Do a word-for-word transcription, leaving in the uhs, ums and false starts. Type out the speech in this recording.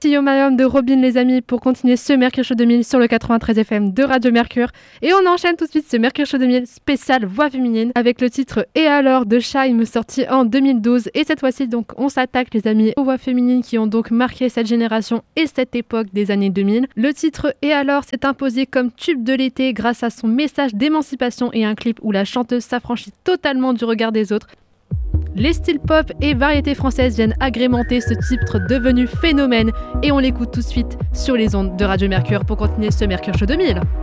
Yo My Home de Robyn les amis pour continuer ce Mercure Show deux mille sur le quatre-vingt-treize F M de Radio Mercure. Et on enchaîne tout de suite ce Mercure Show deux mille spécial voix féminine avec le titre Et alors de Shaim sorti en deux mille douze. Et cette fois-ci donc on s'attaque les amis aux voix féminines qui ont donc marqué cette génération et cette époque des années deux mille. Le titre Et alors s'est imposé comme tube de l'été grâce à son message d'émancipation et un clip où la chanteuse s'affranchit totalement du regard des autres. Les styles pop et variétés françaises viennent agrémenter ce titre devenu phénomène et on l'écoute tout de suite sur les ondes de Radio Mercure pour continuer ce Mercure Show deux mille.